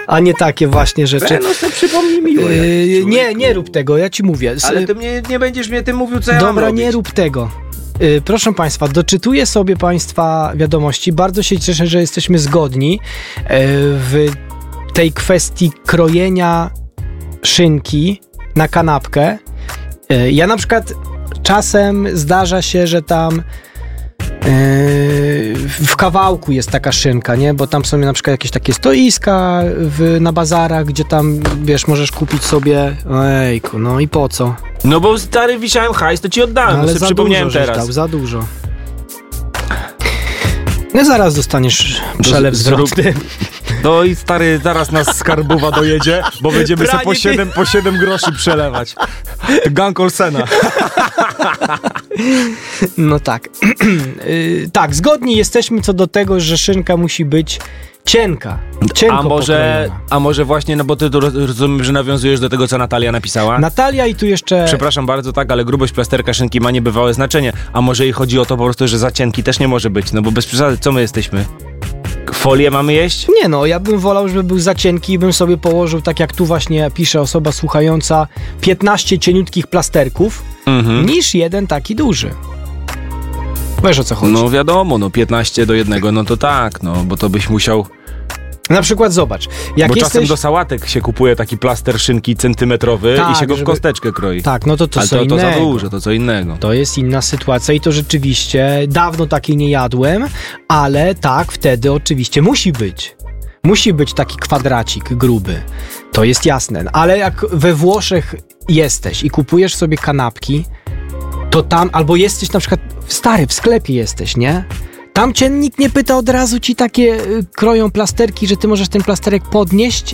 a nie takie właśnie rzeczy. No to przypomnij mi. Nie rób tego, ja ci mówię. Ale ty nie będziesz mnie tym mówił, co ja mam Dobra, robić. nie rób tego. Proszę Państwa, doczytuję sobie wiadomości. Bardzo się cieszę, że jesteśmy zgodni w tej kwestii krojenia szynki na kanapkę. Ja na przykład czasem zdarza się, że tam w kawałku jest taka szynka, nie? Bo tam są na przykład jakieś takie stoiska na bazarach, gdzie tam, wiesz, możesz kupić sobie... Ojejku, no i po co? No bo stary, wisiałem hajs, to ci oddałem, Ale sobie za przypomniałem dużo teraz. Dał, za dużo. No zaraz dostaniesz przelew zwrotny. No i stary, zaraz nas skarbowa dojedzie, bo będziemy sobie po 7 groszy przelewać. Gang Olsena. No tak. Tak, zgodni jesteśmy co do tego, że szynka musi być cienko A może właśnie, no bo ty rozumiem, że nawiązujesz do tego, co Natalia napisała? Natalia i tu jeszcze... Przepraszam bardzo, tak, ale grubość plasterka szynki ma niebywałe znaczenie. A może jej chodzi o to po prostu, że za cienki też nie może być, no bo bez przesady, co my jesteśmy? Folię mamy jeść? Nie no, ja bym wolał, żeby był za cienki i bym sobie położył, tak jak tu właśnie pisze osoba słuchająca, 15 cieniutkich plasterków, niż jeden taki duży. Wiesz, o co chodzi? No wiadomo, no 15 do 1, no to tak, no bo to byś musiał... Na przykład zobacz, jak bo jesteś... czasem do sałatek się kupuje taki plaster szynki centymetrowy i się go w kosteczkę kroi. Tak, no to ale co innego. To za dużo, to co innego. To jest inna sytuacja i to rzeczywiście dawno takiej nie jadłem, ale tak, wtedy oczywiście musi być. Musi być taki kwadracik gruby. To jest jasne. Ale jak we Włoszech jesteś i kupujesz sobie kanapki, to tam, albo jesteś na przykład, w sklepie jesteś, nie? Tam cię nikt nie pyta, od razu ci takie kroją plasterki, że ty możesz ten plasterek podnieść